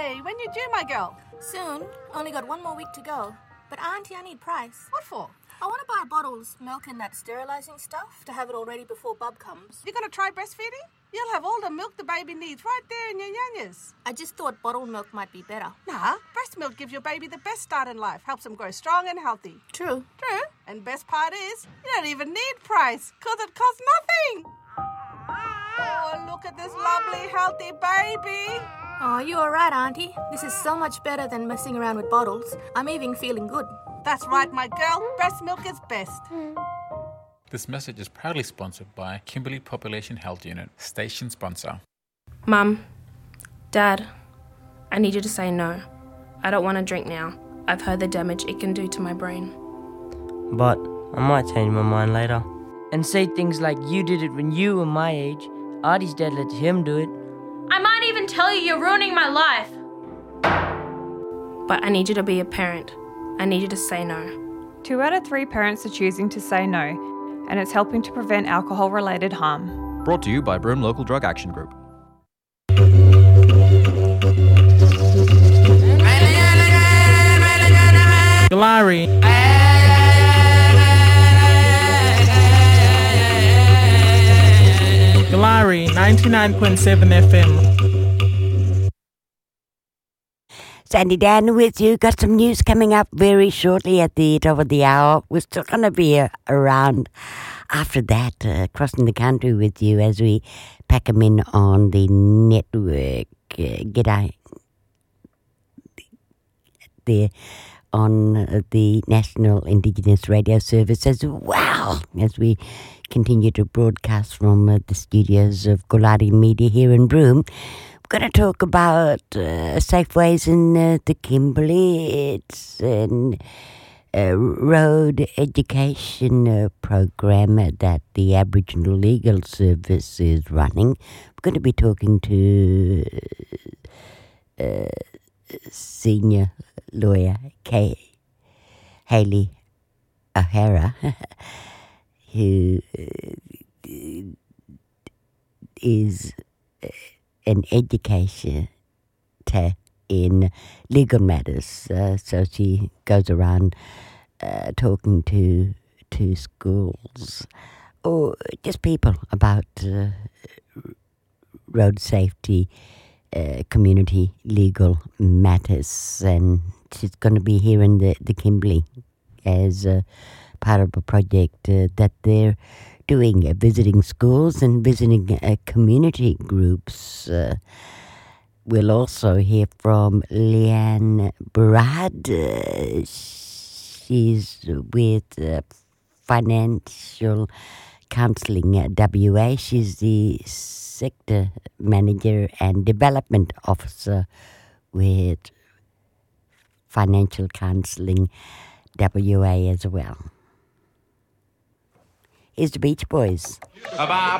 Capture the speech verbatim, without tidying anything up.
Hey, when you due, my girl? Soon. Only got one more week to go. But Auntie, I need price. What for? I want to buy bottles, milk and that sterilising stuff to have it all ready before Bub comes. You gonna try breastfeeding? You'll have all the milk the baby needs right there in your yunyas. I just thought bottled milk might be better. Nah, breast milk gives your baby the best start in life. Helps them grow strong and healthy. True. True. And best part is, you don't even need price, because it costs nothing. Oh, look at this lovely, healthy baby. Oh, you all right, Auntie? This is so much better than messing around with bottles. I'm even feeling good. That's right, my girl. Breast milk is best. This message is proudly sponsored by Kimberley Population Health Unit, station sponsor. Mum, Dad, I need you to say no. I don't want to drink now. I've heard the damage it can do to my brain. But I might change my mind later. And say things like you did it when you were my age. Artie's dad let him do it. I might even tell you you're ruining my life. But I need you to be a parent. I need you to say no. Two out of three parents are choosing to say no, and it's helping to prevent alcohol-related harm. Brought to you by Broome Local Drug Action Group. Galari. Galari, ninety-nine point seven F M. Sandy Dan with you. Got some news coming up very shortly at the top of the hour. We're still going to be uh, around after that, uh, crossing the country with you as we pack them in on the network. Uh, g'day. There on uh, the National Indigenous Radio Service as well, as we continue to broadcast from uh, the studios of Galari Media here in Broome. We're going to talk about uh, Safeways in uh, the Kimberley. It's an uh, road education uh, program that the Aboriginal Legal Service is running. We're going to be talking to uh, senior lawyer Kay Hayley O'Hara, who uh, is uh, an educator in legal matters. Uh, so she goes around uh, talking to to schools or just people about uh, road safety, uh, community legal matters. And she's going to be here in the, the Kimberley as uh, part of a project uh, that they're doing, uh, visiting schools and visiting uh, community groups. Uh, we'll also hear from Leanne Brad. Uh, she's with uh, Financial Counselling at W A. She's the Sector Manager and Development Officer with Financial Counselling W A as well. Here's the Beach Boys. Ba